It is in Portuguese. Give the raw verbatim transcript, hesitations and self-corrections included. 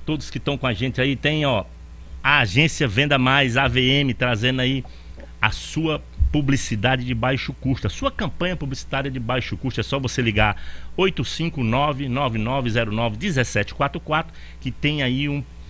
todos que estão com a gente aí. Tem, ó, a agência Venda Mais, A V M, trazendo aí a sua publicidade de baixo custo, a sua campanha publicitária de baixo custo. É só você ligar oito cinco nove, nove nove zero nove, um sete quatro quatro, que tem aí um